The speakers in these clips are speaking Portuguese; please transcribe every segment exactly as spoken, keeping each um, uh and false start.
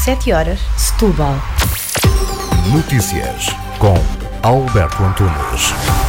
sete horas, Setúbal. Notícias com Alberto Antunes.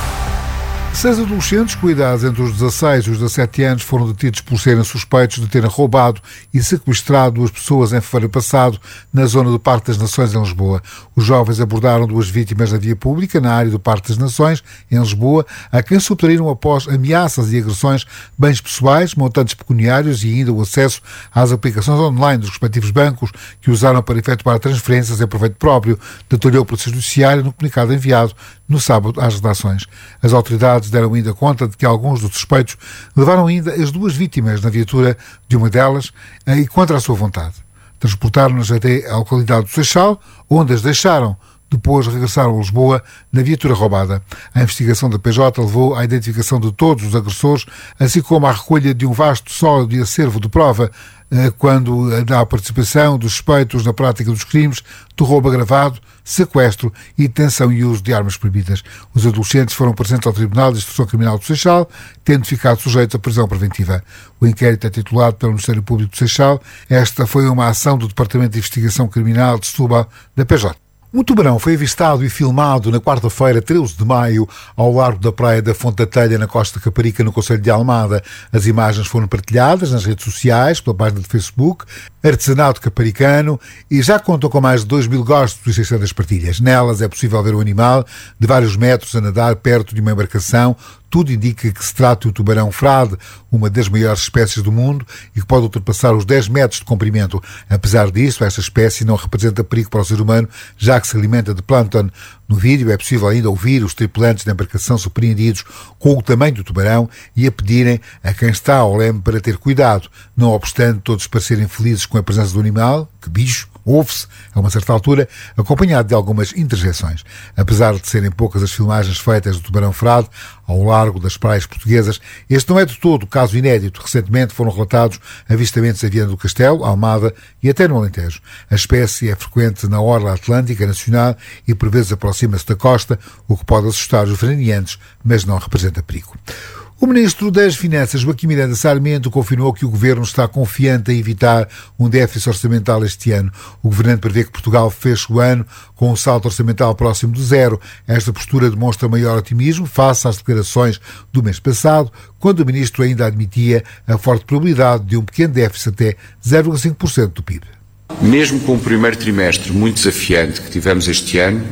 Seis adolescentes com idades entre os dezasseis e os dezassete anos foram detidos por serem suspeitos de terem roubado e sequestrado duas pessoas em fevereiro passado na zona do Parque das Nações, em Lisboa. Os jovens abordaram duas vítimas na via pública, na área do Parque das Nações, em Lisboa, a quem subtraíram após ameaças e agressões bens pessoais, montantes pecuniários e ainda o acesso às aplicações online dos respectivos bancos que usaram para efetuar transferências em proveito próprio, detalhou a Polícia Judiciária no comunicado enviado no sábado às redações. As autoridades deram ainda conta de que alguns dos suspeitos levaram ainda as duas vítimas na viatura de uma delas e contra a sua vontade. Transportaram-nas até à localidade do Seixal, onde as deixaram. Depois regressaram a Lisboa na viatura roubada. A investigação da P J levou à identificação de todos os agressores, assim como à recolha de um vasto sólido e acervo de prova, quando há participação dos suspeitos na prática dos crimes de roubo agravado, sequestro e detenção e uso de armas proibidas. Os adolescentes foram presentes ao Tribunal de Instrução Criminal do Seixal, tendo ficado sujeitos à prisão preventiva. O inquérito é titulado pelo Ministério Público do Seixal. Esta foi uma ação do Departamento de Investigação Criminal de Setúbal, da P J. Um tubarão foi avistado e filmado na quarta-feira, treze de maio, ao largo da praia da Fonte da Telha, na Costa Caparica, no concelho de Almada. As imagens foram partilhadas nas redes sociais, pela página de Facebook, Artesanato Caparicano, e já contam com mais de dois mil gostos e seiscentas partilhas. Nelas é possível ver o animal de vários metros a nadar perto de uma embarcação. Tudo indica que se trata de um tubarão frade, uma das maiores espécies do mundo e que pode ultrapassar os dez metros de comprimento. Apesar disso, esta espécie não representa perigo para o ser humano, já que se alimenta de plâncton. No vídeo é possível ainda ouvir os tripulantes da embarcação surpreendidos com o tamanho do tubarão e a pedirem a quem está ao leme para ter cuidado. Não obstante todos parecerem felizes com a presença do animal, que bicho, ouve-se, a uma certa altura, acompanhado de algumas interjeições. Apesar de serem poucas as filmagens feitas do tubarão frade ao largo das praias portuguesas, este não é de todo caso inédito. Recentemente foram relatados avistamentos em Viana do Castelo, Almada e até no Alentejo. A espécie é frequente na orla atlântica nacional e por vezes aproxima-se da costa, o que pode assustar os veraneantes, mas não representa perigo. O Ministro das Finanças, Joaquim Miranda Sarmento, confirmou que o Governo está confiante em evitar um déficit orçamental este ano. O Governante prevê que Portugal feche o ano com um saldo orçamental próximo de zero. Esta postura demonstra maior otimismo face às declarações do mês passado, quando o Ministro ainda admitia a forte probabilidade de um pequeno déficit até zero vírgula cinco por cento do P I B. Mesmo com o primeiro trimestre muito desafiante que tivemos este ano,